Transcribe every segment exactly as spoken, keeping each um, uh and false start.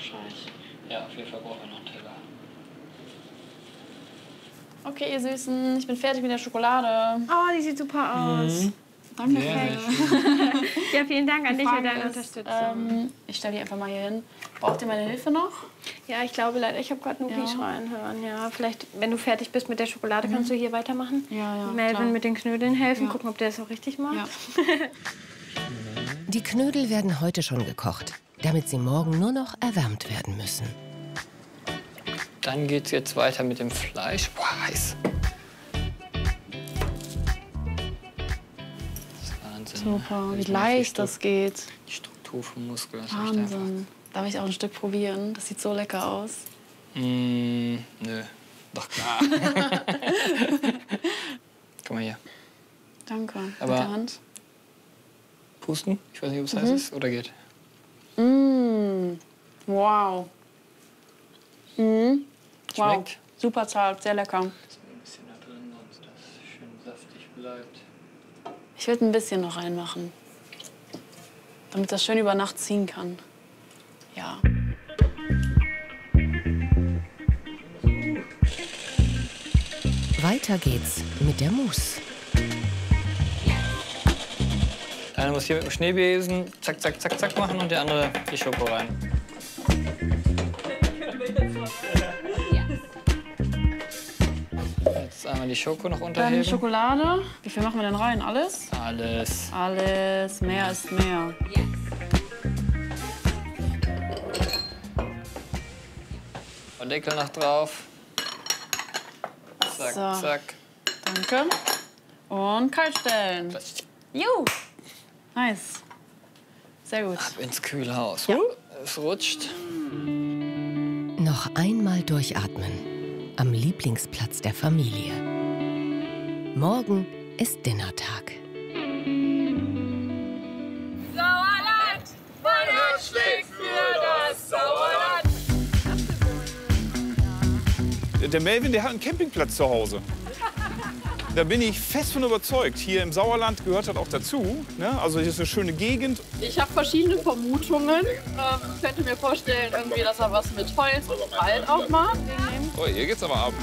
wahrscheinlich. Ja, auf jeden Fall brauchen wir noch einen Teller. Okay, ihr Süßen, ich bin fertig mit der Schokolade. Oh, die sieht super aus. Mhm. Danke. Sehr, sehr schön. Ja, vielen Dank an dich für deine ist, Unterstützung. Ähm, ich stelle die einfach mal hier hin. Braucht ihr meine Hilfe noch? Ja, ich glaube leider, ich habe gerade Nuki Ja. schreien hören. Ja, vielleicht, wenn du fertig bist mit der Schokolade, Mhm. kannst du hier weitermachen. Ja, ja, Melvin klar. mit den Knödeln helfen, Ja. gucken, ob der es auch richtig macht. Ja. Die Knödel werden heute schon gekocht, damit sie morgen nur noch erwärmt werden müssen. Dann geht's jetzt weiter mit dem Fleisch. Boah, heiß. Das ist Wahnsinn. Super, wie Ich leicht mag das geht. Die Struktur vom Muskel. Das ist echt einfach. Wahnsinn. Darf ich auch ein Stück probieren? Das sieht so lecker aus. Mm, nö. Doch klar. Guck mal hier. Danke. Aber- mit der Hand. Pusten? Ich weiß nicht, ob es heiß Mhm. ist oder geht. Mmh. Wow. Mhm. Wow. Schmeckt? Super zart, sehr lecker. So ein bisschen da drin, damit das schön saftig bleibt. Ich würde ein bisschen noch reinmachen. Damit das schön über Nacht ziehen kann. Ja. Weiter geht's mit der Mousse. Der eine muss hier mit dem Schneebesen zack, zack, zack, zack machen und der andere die Schoko rein. Jetzt einmal die Schoko noch Dann unterheben. Schokolade. Wie viel machen wir denn rein? Alles? Alles. Alles. Mehr ist mehr. Und Deckel noch drauf. Zack, So. zack. Danke. Und kalt stellen. Juhu. Nice. Sehr gut. Ab ins Kühlhaus. Ja. Es rutscht. Noch einmal durchatmen. Am Lieblingsplatz der Familie. Morgen ist Dinnertag. Sauerland, mein Herz schlägt für das Sauerland. Der Melvin, der hat einen Campingplatz zu Hause. Da bin ich fest von überzeugt. Hier im Sauerland gehört das auch dazu. Ne? Also hier ist eine schöne Gegend. Ich habe verschiedene Vermutungen. Ähm, ich könnte mir vorstellen, irgendwie, dass er was mit Holz und Wald auch macht. Oh, hier geht's aber ab.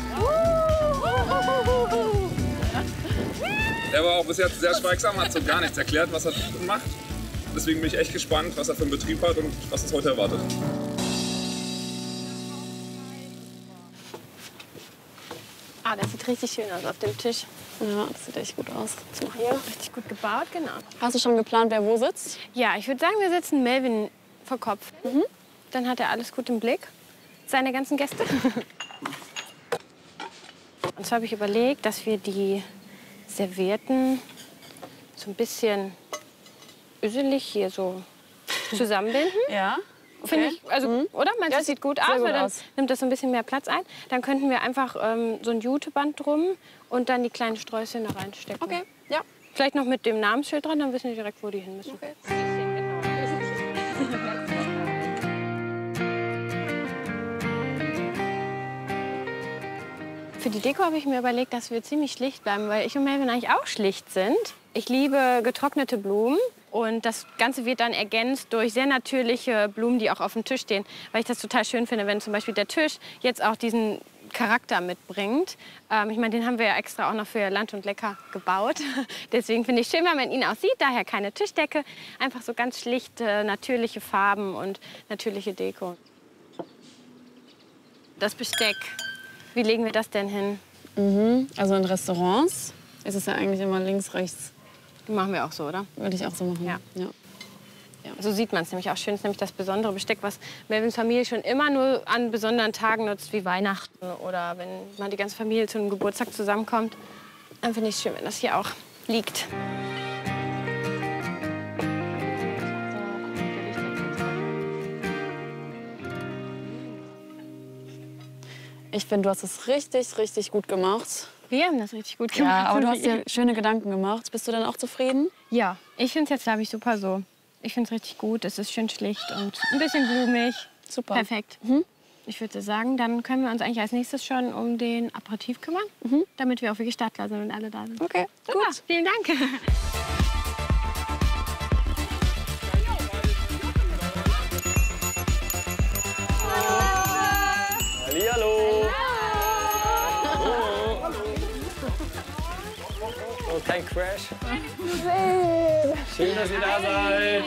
Er war auch bis jetzt sehr schweigsam, hat so gar nichts erklärt, was er macht. Deswegen bin ich echt gespannt, was er für einen Betrieb hat und was uns heute erwartet. Ah, das sieht richtig schön aus auf dem Tisch. Ja, das sieht echt gut aus. So, hier, richtig gut gebaut, genau. Hast du schon geplant, wer wo sitzt? Ja, ich würde sagen, wir setzen Melvin vor Kopf. Mhm. Dann hat er alles gut im Blick. Seine ganzen Gäste. Und zwar habe ich überlegt, dass wir die Servietten so ein bisschen öselig hier so zusammenbinden. Ja. Finde ich, also, Mhm. oder? Meinst du, Ja, das sieht gut sehr aus? gut Weil dann aus. nimmt das so ein bisschen mehr Platz ein. Dann könnten wir einfach ähm, so ein Juteband drum und dann die kleinen Sträußchen da reinstecken. Okay, ja. Vielleicht noch mit dem Namensschild dran, dann wissen die direkt, wo die hin müssen. Okay. Für die Deko habe ich mir überlegt, dass wir ziemlich schlicht bleiben, weil ich und Melvin eigentlich auch schlicht sind. Ich liebe getrocknete Blumen und das Ganze wird dann ergänzt durch sehr natürliche Blumen, die auch auf dem Tisch stehen. Weil ich das total schön finde, wenn zum Beispiel der Tisch jetzt auch diesen Charakter mitbringt. Ähm, ich meine, den haben wir ja extra auch noch für Land und Lecker gebaut. Deswegen finde ich schön, wenn man ihn auch sieht. Daher keine Tischdecke, einfach so ganz schlichte, natürliche Farben und natürliche Deko. Das Besteck, wie legen wir das denn hin? Mhm. Also in Restaurants ist es ja eigentlich immer links, rechts. Machen wir auch so, oder? Würde ich auch so machen. Ja. Ja. So sieht man es nämlich auch schön. Das ist nämlich das besondere Besteck, was Melvins Familie schon immer nur an besonderen Tagen nutzt, wie Weihnachten oder wenn mal die ganze Familie zu einem Geburtstag zusammenkommt. Dann finde ich es schön, wenn das hier auch liegt. Ich finde, du hast es richtig, richtig gut gemacht. Wir haben das richtig gut gemacht. Ja, aber du hast dir schöne Gedanken gemacht. Bist du dann auch zufrieden? Ja, ich finde es jetzt, glaube ich, super so. Ich finde es richtig gut. Es ist schön schlicht und ein bisschen blumig. Super. Perfekt. Mhm. Ich würde sagen, dann können wir uns eigentlich als nächstes schon um den Aperitif kümmern, Mhm. damit wir auch wirklich startklar sind, wenn alle da sind. Okay, Super, gut. vielen Dank. Kein Crash. Schön, dass ihr da seid.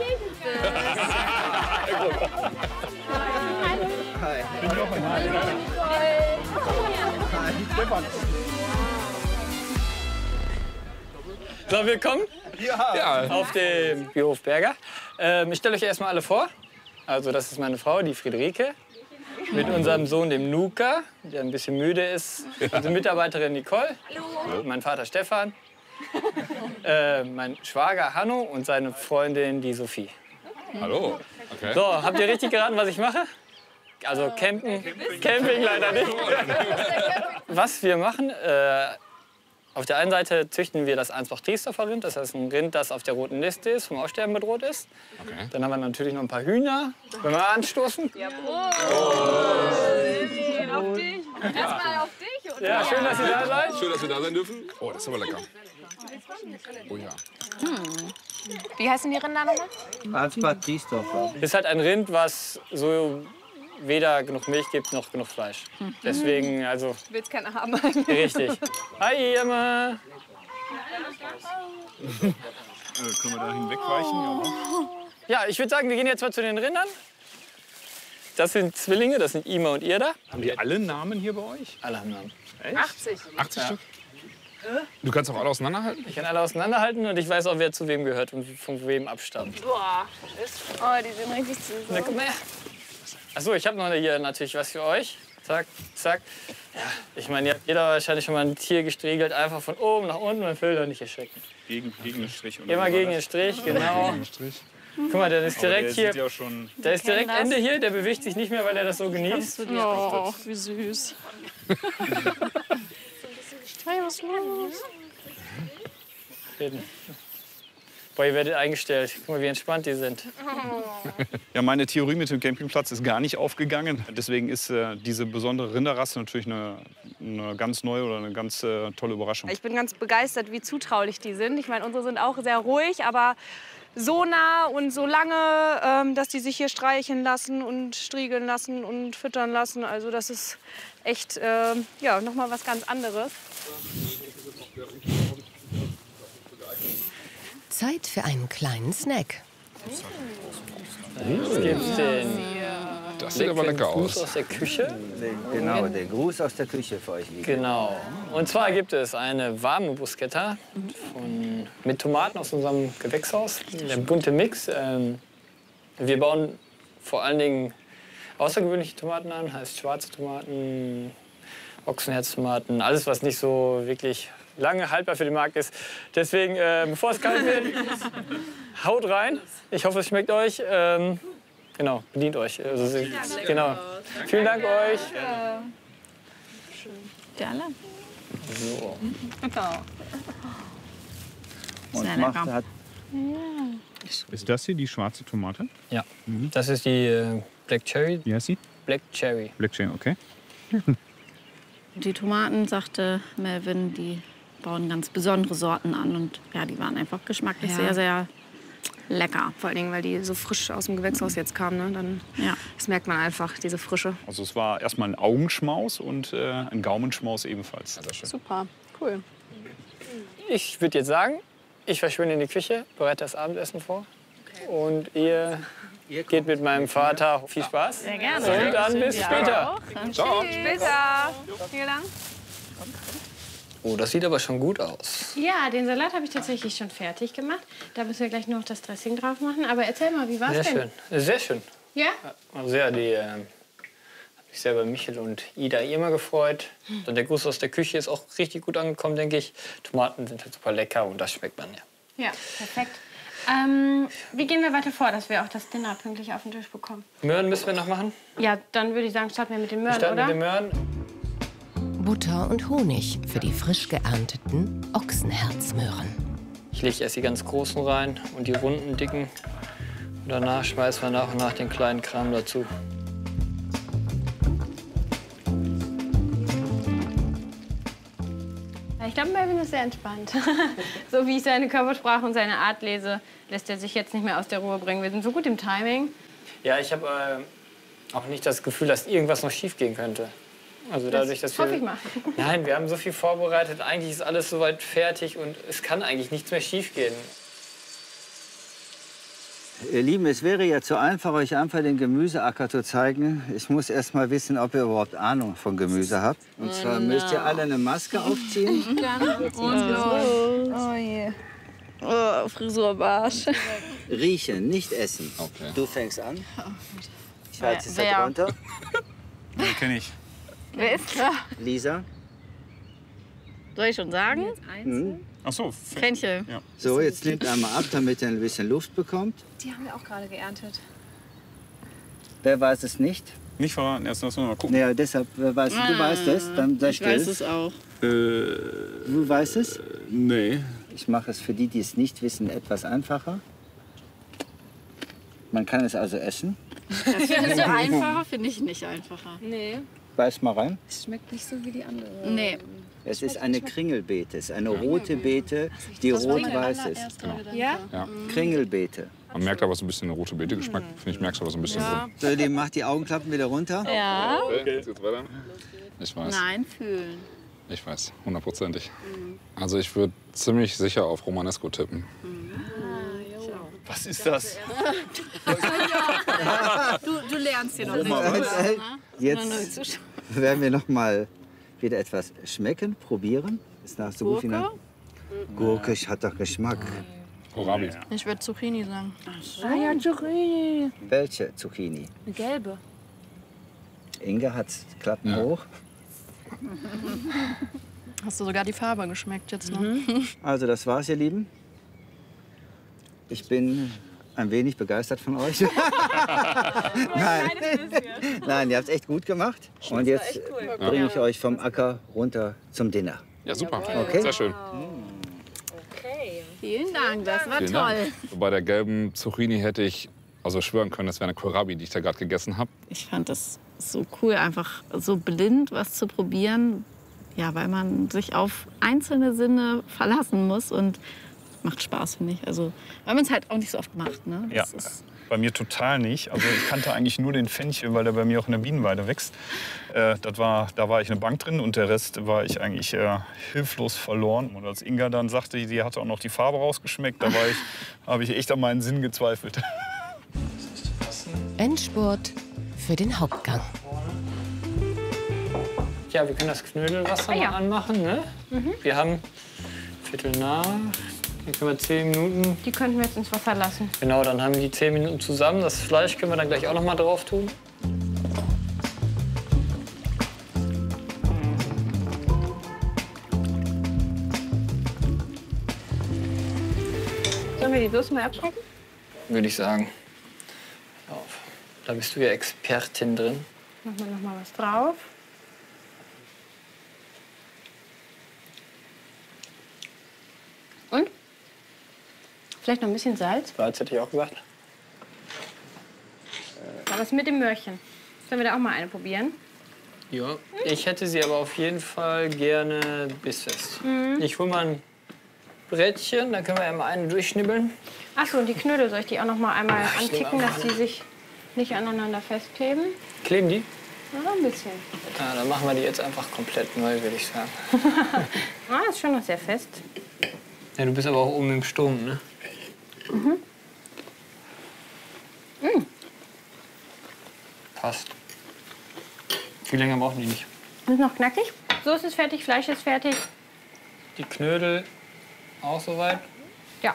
Hi. So, willkommen Ja. auf dem Biohof Berger. Ähm, ich stelle euch erstmal alle vor. Also das ist meine Frau, die Friederike, mit unserem Sohn, dem Luca, der ein bisschen müde ist. Unsere Mitarbeiterin Nicole, Hallo. Mein Vater Stefan, äh, mein Schwager Hanno und seine Freundin, die Sophie. Hallo. Okay. So, habt ihr richtig geraten, was ich mache? Also campen, Camping leider nicht. Was wir machen, äh, auf der einen Seite züchten wir das Ansbach-Triesdorfer Rind, das heißt ein Rind, das auf der roten Liste ist, vom Aussterben bedroht ist. Okay. Dann haben wir natürlich noch ein paar Hühner. Wenn wir anstoßen. Ja, auf dich. Erstmal auf dich. Oder? Ja, schön, dass ihr da seid. Schön, dass wir da sein dürfen. Oh, das ist aber lecker. Oh ja. Wie heißen die Rinder nochmal? Ansbach-Triesdorfer. Ist halt ein Rind, was so weder genug Milch gibt noch genug Fleisch. Deswegen, also. Willst keiner haben. Richtig. Hi, Emma. Äh, können wir da hinwegweichen? Ja. Ja, ich würde sagen, wir gehen jetzt mal zu den Rindern. Das sind Zwillinge, das sind Ima und Irda. Haben die alle Namen hier bei euch? Alle haben Namen. achtzig. achtzig Stück? Du kannst auch alle auseinanderhalten? Ich kann alle auseinanderhalten und ich weiß auch, wer zu wem gehört und von wem abstammt. Boah. Oh, die sind richtig süß. Na, komm her. Achso, ich habe noch hier natürlich was für euch. Zack, zack. Ja, ich meine, ihr habt jeder wahrscheinlich schon mal ein Tier gestriegelt, einfach von oben nach unten und will doch nicht erschrecken. Gegen, gegen den Strich. oder Immer wie war gegen den das? Strich, genau. Guck mal, der ist Aber direkt der hier. sieht ja schon Der ist direkt Ende hier, der bewegt sich nicht mehr, weil er das so genießt. Oh, wie süß. Hey, was ist los? Reden. Boah, ihr werdet eingestellt. Guck mal, wie entspannt die sind. Ja, meine Theorie mit dem Campingplatz ist gar nicht aufgegangen. Deswegen ist äh, diese besondere Rinderrasse natürlich eine, eine ganz neue oder eine ganz äh, tolle Überraschung. Ich bin ganz begeistert, wie zutraulich die sind. Ich meine, unsere sind auch sehr ruhig, aber so nah und so lange, ähm, dass die sich hier streicheln lassen und striegeln lassen und füttern lassen. Also das ist echt ähm, ja, noch mal was ganz anderes. Zeit für einen kleinen Snack. Jetzt gibt's den Das sieht aber lecker Gruß aus. aus der Küche. Genau, der Gruß aus der Küche für euch lieben. Genau. Und zwar gibt es eine warme Bruschetta von, mit Tomaten aus unserem Gewächshaus. Der bunte Mix. Ähm, wir bauen vor allen Dingen außergewöhnliche Tomaten an, heißt schwarze Tomaten, Ochsenherztomaten, alles was nicht so wirklich lange haltbar für den Markt ist. Deswegen, äh, bevor es kalt wird, haut rein. Ich hoffe, es schmeckt euch. Ähm, genau, bedient euch. Also, genau. Vielen Dank euch. Gerne. So. Und macht, hat Ist das hier die schwarze Tomate? Ja, das ist die äh, Black Cherry. Wie heißt sie? Black Cherry. Black Cherry, okay. Die Tomaten, sagte Melvin, die bauen ganz besondere Sorten an. Und ja, die waren einfach geschmacklich Ja. sehr, sehr lecker. Vor allen Dingen, weil die so frisch aus dem Gewächshaus jetzt kamen. Ne? Dann, Ja. das merkt man einfach, diese Frische. Also es war erstmal ein Augenschmaus und äh, ein Gaumenschmaus ebenfalls. Super, cool. Ich würde jetzt sagen, ich verschwinde in die Küche, bereite das Abendessen vor. Und ihr geht mit meinem Vater. Viel Spaß. Sehr gerne. Und dann bis später. Ciao. Später. Vielen Dank. Oh, das sieht aber schon gut aus. Ja, den Salat habe ich tatsächlich schon fertig gemacht. Da müssen wir gleich noch das Dressing drauf machen. Aber erzähl mal, wie war's Sehr denn? schön. Sehr schön. Ja? Also ja, die äh, habe ich sehr bei Michel und Ida immer gefreut. Und der Gruß aus der Küche ist auch richtig gut angekommen, denke ich. Tomaten sind halt super lecker und das schmeckt man ja. Ja, perfekt. Ähm, wie gehen wir weiter vor, dass wir auch das Dinner pünktlich auf den Tisch bekommen? Möhren müssen wir noch machen. Ja, dann würde ich sagen, starten wir mit den Wir Möhren, starten oder? mit den Möhren. Butter und Honig für die frisch geernteten Ochsenherzmöhren. Ich lege erst die ganz großen rein und die runden, dicken. Und danach schmeißen wir nach und nach den kleinen Kram dazu. Ich glaube, Melvin ist sehr entspannt. So wie ich seine Körpersprache und seine Art lese, lässt er sich jetzt nicht mehr aus der Ruhe bringen. Wir sind so gut im Timing. Ja, ich habe äh, auch nicht das Gefühl, dass irgendwas noch schief gehen könnte. Also dadurch, dass das hoffe wir, ich mal. Nein, wir haben so viel vorbereitet. Eigentlich ist alles soweit fertig und es kann eigentlich nichts mehr schiefgehen. Ihr Lieben, es wäre ja zu einfach, euch einfach den Gemüseacker zu zeigen. Ich muss erst mal wissen, ob ihr überhaupt Ahnung von Gemüse habt. Und zwar müsst ihr alle eine Maske aufziehen. Oh, Oh je. Oh, Frisurbarsch. Riechen, nicht essen. Okay. Du fängst an. Ich halte es Wer? da drunter. Den kenne ich. Wer ist klar? Lisa. Soll ich schon sagen? Hm. Ach so. Fenchel. Ja. So, jetzt nehmt einmal ab, damit ihr ein bisschen Luft bekommt. Die haben wir auch gerade geerntet. Wer weiß es nicht? Nicht verraten, erst lass mal gucken. Ja, deshalb, wer weiß, du weißt es, dann sei Ich weiß still. es auch. Äh, Du weißt es? nee. Ich mache es für die, die es nicht wissen, etwas einfacher. Man kann es also essen. Das findest du einfacher? Finde ich nicht einfacher. Nee, Beiß mal rein. es schmeckt nicht so wie die andere. Nee. Es ist eine Kringelbeete. Es ist eine rote Beete, die rot-weiß ist. Ja? Ja. Kringelbeete. Man merkt aber so ein bisschen den rote Beete-Geschmack. Finde ich, merkst du aber so ein bisschen drin. So, die macht die Augenklappen wieder runter. Ja. Okay, jetzt geht's weiter. Ich weiß. Nein, fühlen. Ich weiß, hundertprozentig. Also ich würde ziemlich sicher auf Romanesco tippen. Was ist das? Du, du lernst hier noch Jetzt werden wir noch mal wieder etwas schmecken, probieren. Ist nach so gut wie nach Gurke hat doch Geschmack. Kohlrabi. Ich würde Zucchini sagen. Ah ja, Zucchini. Welche Zucchini? Eine gelbe. Inge hat Klappen hoch. Hast du sogar die Farbe geschmeckt jetzt noch? Also das war's, ihr Lieben. Ich bin ein wenig begeistert von euch. Nein. Nein, ihr habt es echt gut gemacht. Und jetzt bringe ich euch vom Acker runter zum Dinner. Ja, super. Okay. Sehr schön. Vielen Dank, das war Vielen toll. Dank. Bei der gelben Zucchini hätte ich also schwören können, das wäre eine Kohlrabi, die ich da gerade gegessen habe. Ich fand das so cool, einfach so blind was zu probieren. Ja, weil man sich auf einzelne Sinne verlassen muss und macht Spaß, finde ich. Also, weil man es halt auch nicht so oft macht. Ne? Ja, Das ist bei mir total nicht. Also ich kannte eigentlich nur den Fenchel, weil der bei mir auch in der Bienenweide wächst. Äh, das war, da war ich eine Bank drin und der Rest war ich eigentlich äh, hilflos verloren. Und als Inga dann sagte, die hatte auch noch die Farbe rausgeschmeckt, da war ich, habe ich echt an meinen Sinn gezweifelt. Endspurt für den Hauptgang. Ja, wir können das Knödelwasser Ah, ja. mal anmachen. Ne? Wir haben Viertel nach. Dann können wir zehn Minuten. Die könnten wir jetzt ins Wasser lassen. Genau, dann haben wir die zehn Minuten zusammen. Das Fleisch können wir dann gleich auch noch mal drauf tun. Sollen wir die Soße mal abschmecken? Würde ich sagen. Auf. Da bist du ja Expertin drin. Machen wir noch mal was drauf. Und? Vielleicht noch ein bisschen Salz. Salz hätte ich auch gesagt. Aber es mit dem Möhrchen. Sollen wir da auch mal eine probieren? Ja. Ich hätte sie aber auf jeden Fall gerne bissfest. Mhm. Ich hole mal ein Brettchen, da können wir ja mal eine durchschnibbeln. Achso, und die Knödel soll ich die auch noch mal einmal Ja, ich nehme anticken, einmal dass die sich nicht aneinander festkleben? Kleben die? Ja, ein bisschen. Ja, dann machen wir die jetzt einfach komplett neu, würde ich sagen. Ah, ist schon noch sehr fest. Ja, du bist aber auch oben im Sturm, ne? Mhm. Mm. Passt. Viel länger brauchen die nicht. Ist noch knackig. Soße ist fertig, Fleisch ist fertig. Die Knödel auch soweit. Ja.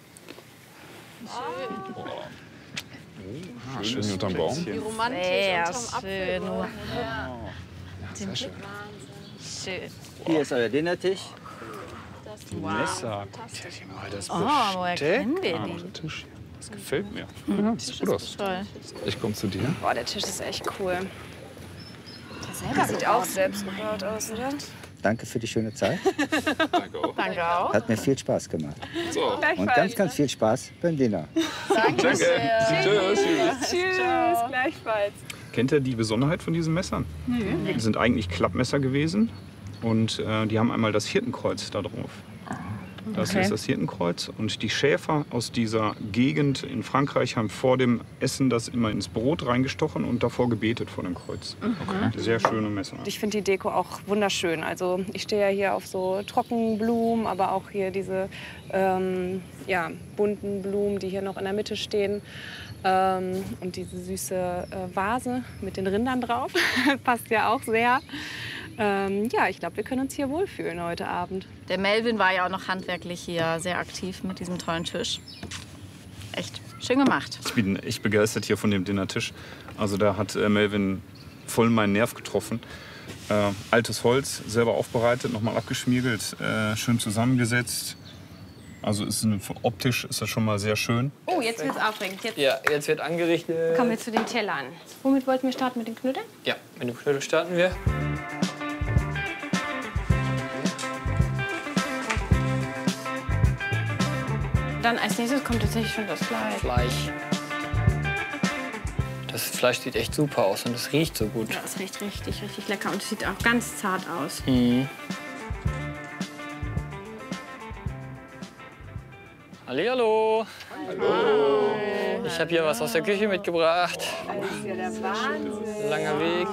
Ah, schön unterm Baum. Die Romantik sehr unterm Apfel. schön. Ja. Sehr schön. Schön. Hier ist euer Dinnertisch. Messer. Das Oh, woher kennen wir Ah, die? der Tisch hier. Das gefällt mir. Mhm. Sieht gut aus. Toll. Ich komme zu dir. Boah, der Tisch ist echt cool. Der sieht auch selbst gebaut aus, oder? Danke für die schöne Zeit. Danke auch. Danke auch. Hat mir viel Spaß gemacht. So. Und ganz, ganz viel Spaß beim Dinner. Danke sehr. Tschüss. Tschüss, gleichfalls. Kennt ihr die Besonderheit von diesen Messern? Mhm. Die sind eigentlich Klappmesser gewesen und äh, die haben einmal das Hirtenkreuz da drauf. Das Okay. ist das Hirtenkreuz. Und die Schäfer aus dieser Gegend in Frankreich haben vor dem Essen das immer ins Brot reingestochen und davor gebetet vor dem Kreuz. Okay. Sehr schöne Messe. Ich finde die Deko auch wunderschön. Also ich stehe ja hier auf so Trockenblumen, aber auch hier diese ähm, ja, bunten Blumen, die hier noch in der Mitte stehen. Ähm, und diese süße äh, Vase mit den Rindern drauf. Passt ja auch sehr. Ähm, ja, ich glaube, wir können uns hier wohlfühlen heute Abend. Der Melvin war ja auch noch handwerklich hier sehr aktiv mit diesem tollen Tisch. Echt schön gemacht. Ich bin echt begeistert hier von dem Dinnertisch. Also da hat äh, Melvin voll meinen Nerv getroffen. Äh, altes Holz, selber aufbereitet, nochmal abgeschmiegelt, äh, schön zusammengesetzt. Also ist eine, optisch ist das schon mal sehr schön. Oh, jetzt wird's aufregend. Jetzt Ja, jetzt wird angerichtet. kommen wir zu den Tellern. Womit wollten wir starten? Mit den Knödeln? Ja, mit dem Knödel starten wir. Dann als nächstes kommt tatsächlich schon das Fleisch. Fleisch. Das Fleisch sieht echt super aus und es riecht so gut. Ja, es riecht richtig, richtig lecker und es sieht auch ganz zart aus. Mhm. Hallihallo. Hallo. Ich habe hier was aus der Küche mitgebracht. Das ist ja der Wahnsinn. Langer Weg.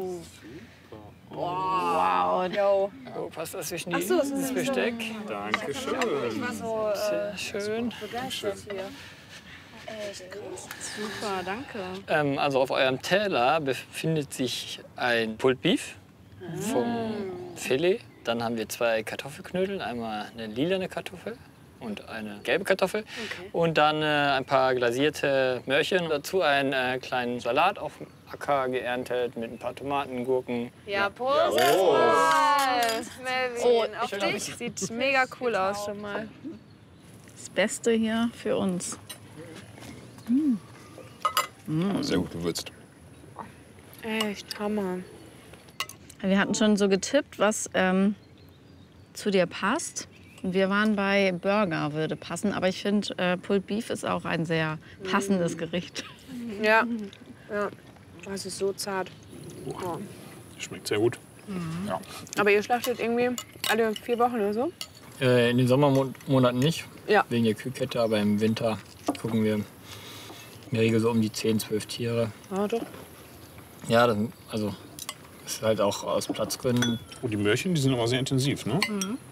Wow. Yo. Oh, passt das zwischen die, Ach so, es ist das so- Besteck? Dankeschön. Ich war so äh, Sehr schön. begeistert hier. Echt krass. Super, danke. Ähm, also auf eurem Teller befindet sich ein Pulled Beef vom Filet. Dann haben wir zwei Kartoffelknödel, einmal eine lilane Kartoffel und eine gelbe Kartoffel. Und dann äh, ein paar glasierte Möhrchen. Dazu einen äh, kleinen Salat auf dem Acker geerntet mit ein paar Tomaten, Gurken. Ja, Prost. Jawohl. Melvin, Oh, auf dich. Sieht mega cool aus schon mal. Das Beste hier für uns. Sehr gut gewürzt. Echt Hammer. Wir hatten schon so getippt, was ähm, zu dir passt. Und wir waren bei Burger würde passen, aber ich finde, äh, Pulled Beef ist auch ein sehr passendes Gericht. Ja. Ja. Das ist so zart. Oh. Schmeckt sehr gut. Ja. Aber ihr schlachtet irgendwie alle vier Wochen oder so? Äh, in den Sommermonaten nicht, Ja. wegen der Kühlkette, aber im Winter gucken wir in der Regel so um die zehn, zwölf Tiere. Ja, doch. Ja, das, also ist halt auch aus Platzgründen. Oh, die Möhrchen, die sind aber sehr intensiv, ne?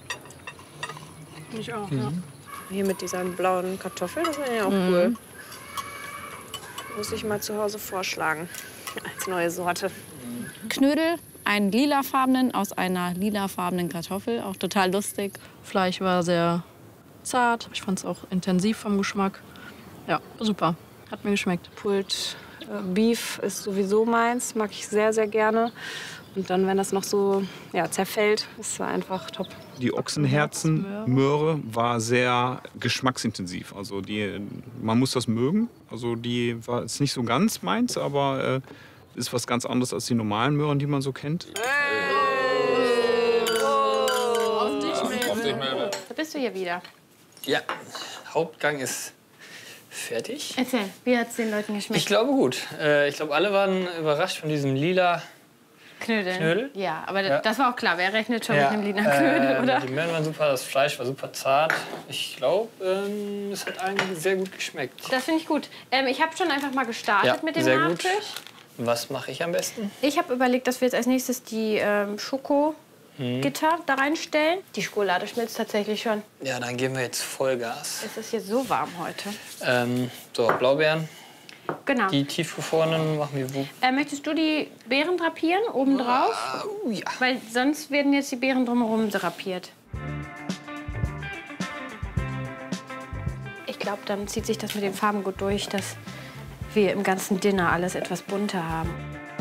Ich auch, ja. Hier mit dieser blauen Kartoffel, das wäre ja auch cool. Muss ich mal zu Hause vorschlagen. Als neue Sorte. Knödel, einen lilafarbenen aus einer lilafarbenen Kartoffel, auch total lustig. Fleisch war sehr zart. Ich fand es auch intensiv vom Geschmack. Ja, super. Hat mir geschmeckt. Pulled äh, Beef ist sowieso meins, mag ich sehr, sehr gerne. Und dann, wenn das noch so ja, zerfällt, ist es einfach top. Die Ochsenherzenmöhre war sehr geschmacksintensiv. Also die, man muss das mögen. Also die war jetzt nicht so ganz meins, aber äh, ist was ganz anderes als die normalen Möhren, die man so kennt. Da bist du hier wieder. Ja, Hauptgang ist fertig. Erzähl, wie hat es den Leuten geschmeckt? Ich glaube gut. Äh, ich glaube, alle waren überrascht von diesem lila Knödeln. Knödel. Ja, aber Ja. das war auch klar. Wer rechnet schon Ja, mit einem lila Knödel, äh, oder? Die Möhren waren super, das Fleisch war super zart. Ich glaube, ähm, es hat allen sehr gut geschmeckt. Das finde ich gut. Ähm, ich habe schon einfach mal gestartet Ja, mit dem sehr gut. Nachtisch. Was mache ich am besten? Ich habe überlegt, dass wir jetzt als nächstes die ähm, Schokogitter da reinstellen. Die Schokolade schmilzt tatsächlich schon. Ja, dann geben wir jetzt Vollgas. Es ist hier so warm heute. Ähm, so, Blaubeeren. Genau. Die tiefgefrorenen machen wir wo? Äh, möchtest du die Beeren drapieren, obendrauf? Oh, ja. Weil sonst werden jetzt die Beeren drumherum drapiert. Ich glaube, dann zieht sich das mit den Farben gut durch, dass wir im ganzen Dinner alles etwas bunter haben.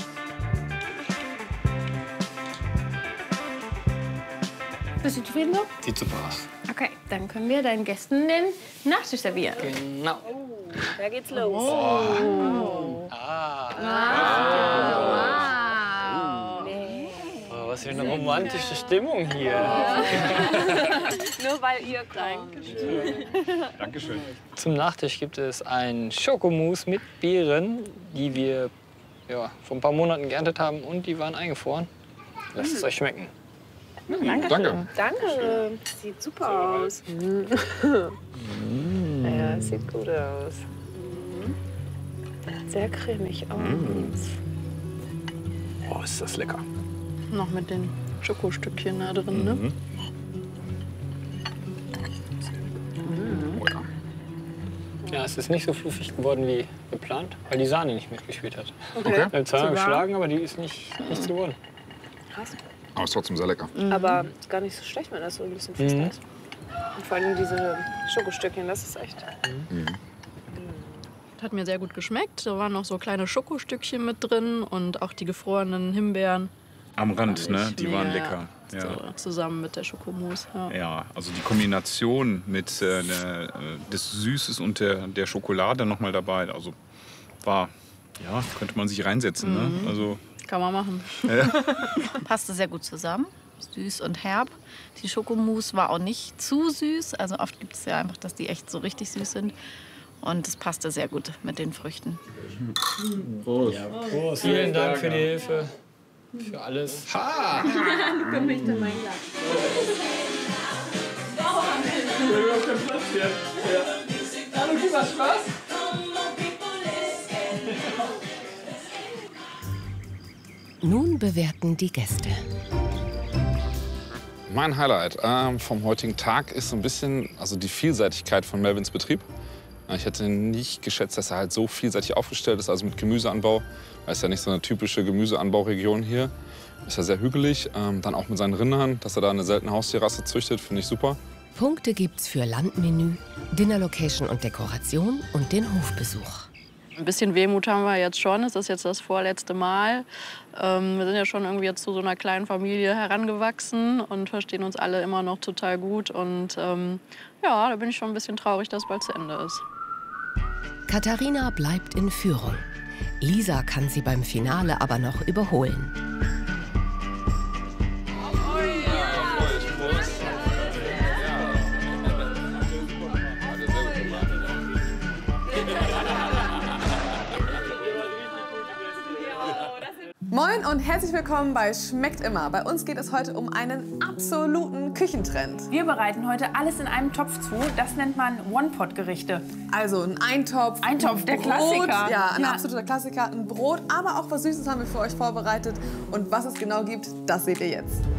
Bist du zufrieden so? Sieht super aus. Okay, dann können wir deinen Gästen den Nachtisch servieren. Genau. Da geht's los. Oh, was für eine romantische Stimmung hier. Nur weil ihr kommt. Dankeschön. Zum Nachtisch gibt es ein Schokomousse mit Beeren, die wir ja, vor ein paar Monaten geerntet haben und die waren eingefroren. Lasst es euch schmecken. Danke. Danke. Danke. Sieht super aus. Ja, sieht gut aus. Sehr cremig aus. Oh, ist das lecker. Noch mit den Schokostückchen da drin, ne? Mhm. Ja, es ist nicht so fluffig geworden wie geplant, weil die Sahne nicht mitgespielt hat. Okay. Wir haben zweimal Zu warm? geschlagen, aber die ist nicht, nichts geworden. Krass. Aber ist trotzdem sehr lecker. Mhm. Aber ist gar nicht so schlecht, wenn das so ein bisschen fester Mhm. ist. Und vor allem diese Schokostückchen, das ist echt. Mhm. Hat mir sehr gut geschmeckt. Da waren noch so kleine Schokostückchen mit drin und auch die gefrorenen Himbeeren. Am Rand, Fand ne? ich Die waren mega, lecker. Ja. So, zusammen mit der Schokomousse. Ja. Ja, also die Kombination mit äh, der, äh, des Süßes und der, der Schokolade noch mal dabei, also war, ja, könnte man sich reinsetzen, Mhm. ne? Also, Kann man machen. ja. Passte sehr gut zusammen, süß und herb. Die Schokomousse war auch nicht zu süß. Also oft gibt es ja einfach, dass die echt so richtig süß sind. Und es passte sehr gut mit den Früchten. Prost. Ja, Prost. Vielen Dank für die Hilfe, für alles. Ha! Komm nicht in mein Glas. Hallo, gib mal Spaß. Nun bewerten die Gäste. Mein Highlight ähm, vom heutigen Tag ist so ein bisschen also die Vielseitigkeit von Melvins Betrieb. Ich hätte nicht geschätzt, dass er halt so vielseitig aufgestellt ist, also mit Gemüseanbau. Er ist ja nicht so eine typische Gemüseanbauregion hier. Ist ja sehr hügelig. Ähm, dann auch mit seinen Rindern, dass er da eine seltene Haustierrasse züchtet, finde ich super. Punkte gibt's für Landmenü, Dinnerlocation und Dekoration und den Hofbesuch. Ein bisschen Wehmut haben wir jetzt schon. Es ist jetzt das vorletzte Mal. Ähm, wir sind ja schon irgendwie jetzt zu so einer kleinen Familie herangewachsen und verstehen uns alle immer noch total gut. Und ähm, ja, da bin ich schon ein bisschen traurig, dass es bald zu Ende ist. Katharina bleibt in Führung. Lisa kann sie beim Finale aber noch überholen. Moin und herzlich willkommen bei Schmeckt immer. Bei uns geht es heute um einen absoluten Küchentrend. Wir bereiten heute alles in einem Topf zu. Das nennt man One-Pot-Gerichte. Also ein Eintopf, Eintopf, ein der Brot, Klassiker. Ja, ein Ja. absoluter Klassiker. Ein Brot, aber auch was Süßes haben wir für euch vorbereitet. Und was es genau gibt, das seht ihr jetzt.